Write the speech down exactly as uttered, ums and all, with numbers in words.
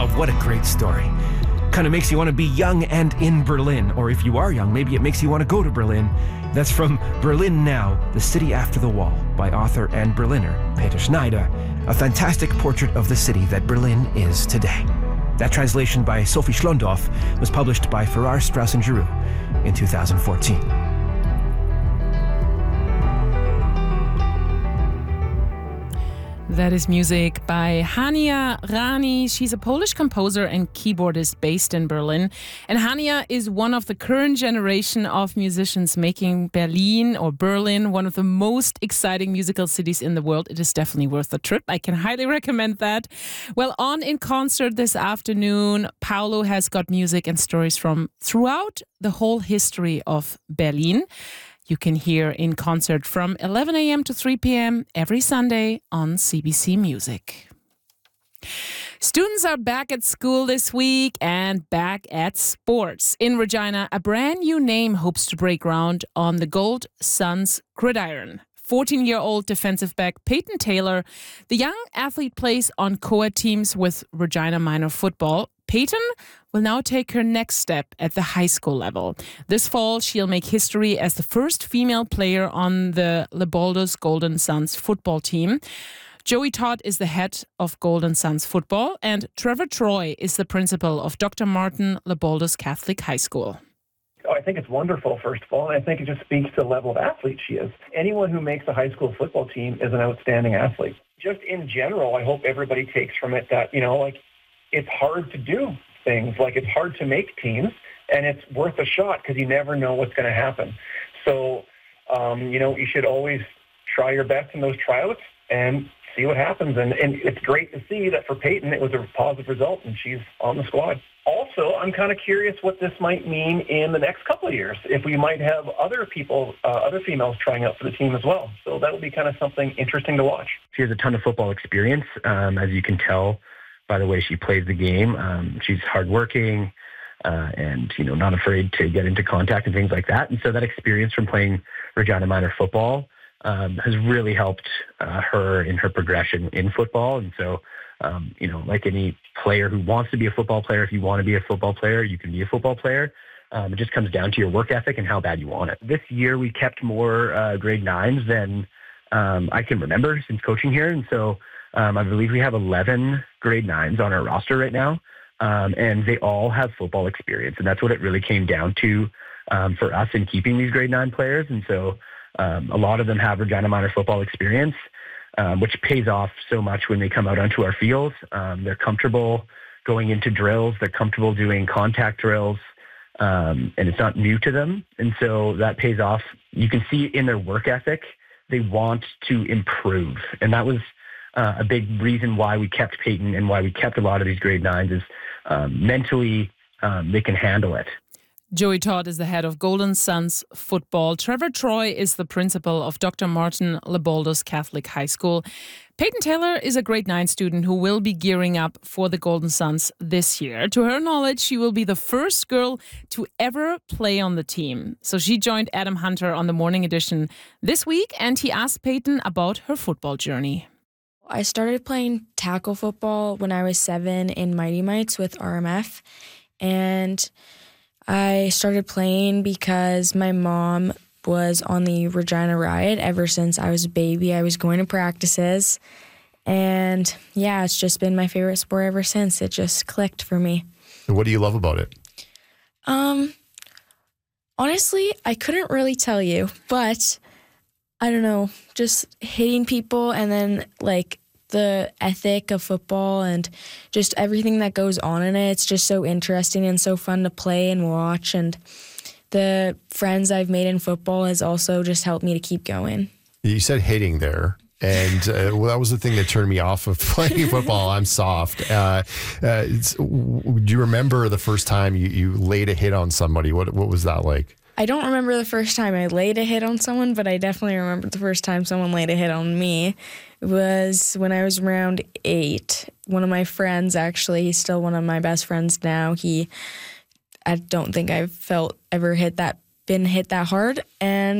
what a great story. Kind of makes you want to be young and in Berlin. Or if you are young, maybe it makes you want to go to Berlin. That's from Berlin Now, The City After the Wall, by author and Berliner Peter Schneider. A fantastic portrait of the city that Berlin is today. That translation by Sophie Schlondorf was published by Farrar, Straus and Giroux in two thousand fourteen. That is music by Hania Rani. She's a Polish composer and keyboardist based in Berlin. And Hania is one of the current generation of musicians making Berlin or Berlin one of the most exciting musical cities in the world. It is definitely worth a trip. I can highly recommend that. Well, on in concert this afternoon, Paolo has got music and stories from throughout the whole history of Berlin. You can hear in concert from eleven a.m. to three p.m. every Sunday on C B C Music. Students are back at school this week and back at sports. In Regina, a brand new name hopes to break ground on the Gold Suns gridiron. fourteen-year-old defensive back Peyton Taylor. The young athlete plays on co-ed teams with Regina Minor Football. Peyton will now take her next step at the high school level. This fall, she'll make history as the first female player on the Leboldos Golden Suns football team. Joey Todd is the head of Golden Suns football, and Trevor Troy is the principal of Doctor Martin Leboldos Catholic High School. Oh, I think it's wonderful, first of all, and I think it just speaks to the level of athlete she is. Anyone who makes a high school football team is an outstanding athlete. Just in general, I hope everybody takes from it that, you know, like, it's hard to do things. Like, it's hard to make teams, and it's worth a shot because you never know what's going to happen. So, um, you know, you should always try your best in those tryouts and see what happens. And, and it's great to see that for Peyton, it was a positive result, and she's on the squad. Also, I'm kind of curious what this might mean in the next couple of years, if we might have other people, uh, other females trying out for the team as well. So that'll be kind of something interesting to watch. She has a ton of football experience, um, as you can tell by the way she plays the game. Um, she's hardworking uh, and, you know, not afraid to get into contact and things like that. And so that experience from playing Regina Minor football um, has really helped uh, her in her progression in football. And so, um, you know, like any player who wants to be a football player, if you want to be a football player, you can be a football player. Um, it just comes down to your work ethic and how bad you want it. This year we kept more uh, grade nines than um, I can remember since coaching here. And so Um, I believe we have eleven grade nines on our roster right now, um, and they all have football experience. And that's what it really came down to um, for us in keeping these grade nine players. And so um, a lot of them have Regina Minor football experience, um, which pays off so much when they come out onto our fields. Um, they're comfortable going into drills. They're comfortable doing contact drills, um, and it's not new to them. And so that pays off. You can see in their work ethic, they want to improve. And that was Uh, a big reason why we kept Peyton and why we kept a lot of these grade nines is um, mentally um, they can handle it. Joey Todd is the head of Golden Suns football. Trevor Troy is the principal of Doctor Martin Leboldos Catholic High School. Peyton Taylor is a grade nine student who will be gearing up for the Golden Suns this year. To her knowledge, she will be the first girl to ever play on the team. So she joined Adam Hunter on the morning edition this week, and he asked Peyton about her football journey. I started playing tackle football when I was seven in Mighty Mites with R M F, and I started playing because my mom was on the Regina Riot ever since I was a baby. I was going to practices, and yeah, it's just been my favorite sport ever since. It just clicked for me. And what do you love about it? Um, honestly, I couldn't really tell you, but I don't know, just hitting people and then like the ethic of football and just everything that goes on in it. It's just so interesting and so fun to play and watch. And the friends I've made in football has also just helped me to keep going. You said hitting there. And uh, well, that was the thing that turned me off of playing football. I'm soft. Uh, uh, it's, do you remember the first time you, you laid a hit on somebody? What what was that like? I don't remember the first time I laid a hit on someone, but I definitely remember the first time someone laid a hit on me. It was when I was around eight. One of my friends, actually, he's still one of my best friends now. He, I don't think I've felt ever hit that, been hit that hard. And